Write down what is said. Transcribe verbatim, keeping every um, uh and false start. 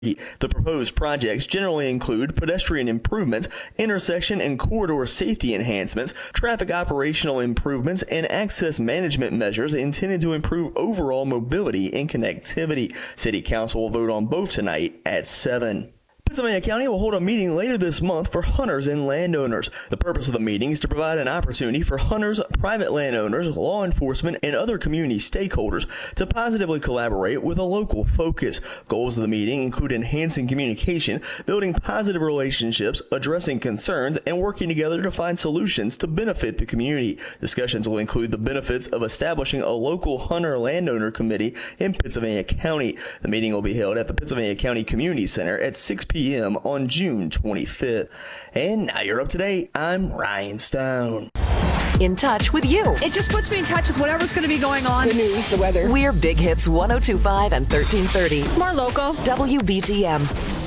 The proposed projects generally include pedestrian improvements, intersection and corridor safety enhancements, traffic operational improvements, and access management measures intended to improve overall mobility and connectivity. City Council will vote on both tonight at seven. Pittsylvania County will hold a meeting later this month for hunters and landowners. The purpose of the meeting is to provide an opportunity for hunters, private landowners, law enforcement, and other community stakeholders to positively collaborate with a local focus. Goals of the meeting include enhancing communication, building positive relationships, addressing concerns, and working together to find solutions to benefit the community. Discussions will include the benefits of establishing a local hunter-landowner committee in Pittsylvania County. The meeting will be held at the Pittsylvania County Community Center at six p m on June twenty-fifth. And now you're up to date. I'm Ryan Stone. In touch with you. It just puts me in touch with whatever's going to be going on. The news, the weather. We're Big Hits one oh two point five and thirteen thirty. More local. W B T M.